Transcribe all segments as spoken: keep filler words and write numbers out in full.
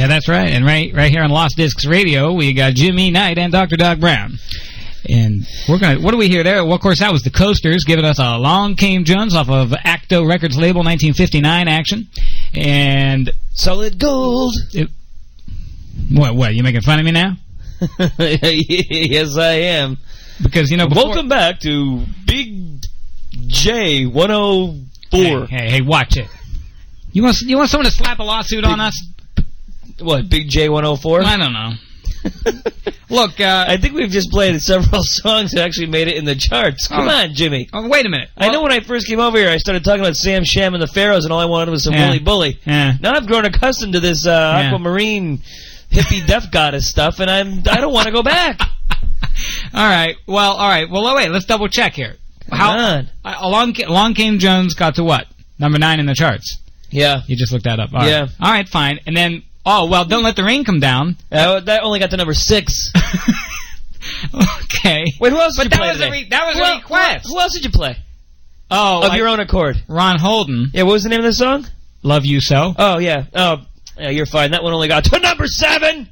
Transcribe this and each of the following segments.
Yeah, that's right. And right right here on Lost Discs Radio, we got Jimmy Knight and Doctor Doc Brown. And we're gonna. What do we hear there? Well, of course, that was the Coasters giving us a Along Came Jones off of Acto Records label, nineteen fifty-nine action. And Solid Gold. It, what? What? You making fun of me now? Yes, I am. Because, you know, before... Welcome back to Big J one oh four. Hey, hey, hey, watch it. You want you want someone to slap a lawsuit Big, on us? What, Big J one oh four? I don't know. Look, uh... I think we've just played several songs that actually made it in the charts. Come oh, on, Jimmy. Oh, wait a minute. Well, I know when I first came over here, I started talking about Sam Sham and the Pharaohs, and all I wanted was some yeah, Wooly Bully. Yeah. Now I've grown accustomed to this uh, yeah. aquamarine hippie death goddess stuff, and I'm I don't want to go back. All right. Well, all right. Well, wait. Let's double check here. Come How on. Uh, along Along Came Jones got to what? Number nine in the charts. Yeah. You just looked that up. All yeah. Right. All right. Fine. And then, oh well, Don't Let the Rain Come Down. Uh, that only got to number six. Okay. Wait, who else but did you that play was today? a re that was who a request. Who else did you play? Oh, of like your own accord. Ron Holden. Yeah. What was the name of the song? Love You So. Oh yeah. Oh yeah. You're fine. That one only got to number seven.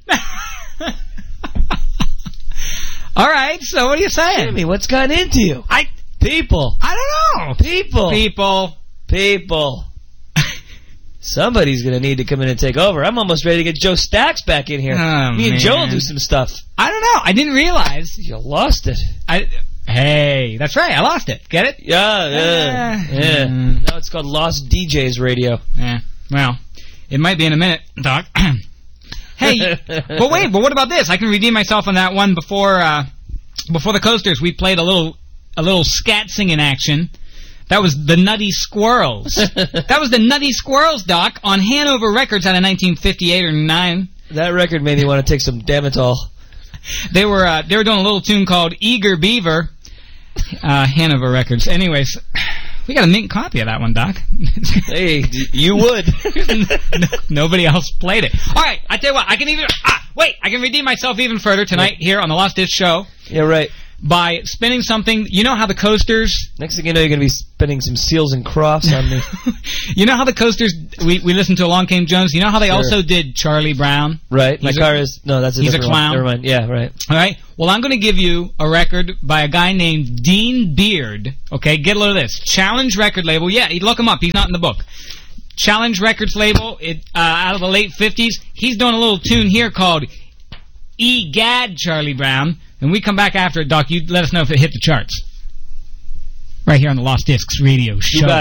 All right, so what are you saying? Jimmy, what's gotten into you? I People. I don't know. People. People. People. Somebody's going to need to come in and take over. I'm almost ready to get Joe Stacks back in here. Oh, Me and man. Joe will do some stuff. I don't know. I didn't realize. You lost it. I. Hey, that's right. I lost it. Get it? Yeah, yeah, Uh, yeah. mm. Now it's called Lost D Js Radio. Yeah. Well, it might be in a minute, Doc. Hey, but wait, but what about this? I can redeem myself on that one before uh, before the Coasters. We played a little a little scat singing action. That was the Nutty Squirrels. That was the Nutty Squirrels, Doc, on Hanover Records out of nineteen fifty-eight or nine. That record made me want to take some Damitol. They were uh, they were doing a little tune called Eager Beaver. Uh, Hanover Records. Anyways, we got a mint copy of that one, Doc. Hey, you would. no, nobody else played it. All right, I tell you what, I can even... Ah, wait, I can redeem myself even further tonight yeah. here on the Lost Disc Show. Yeah, right. By spinning something... You know how the Coasters... Next thing you know, you're going to be spinning some Seals and Crofts on me. You know how the Coasters... We, we listened to Along Came Jones. You know how they sure. also did Charlie Brown? Right. He's My car a, is... No, that's a He's different a clown. One. Never mind. Yeah, right. All right. Well, I'm going to give you a record by a guy named Dean Beard. Okay, get a load of this. Challenge record label. Yeah, look him up. He's not in the book. Challenge Records label, it uh, out of the late fifties. He's doing a little tune here called E-Gad, Charlie Brown. And we come back after it, Doc. You let us know if it hit the charts. Right here on the Lost Discs Radio Show. You got it.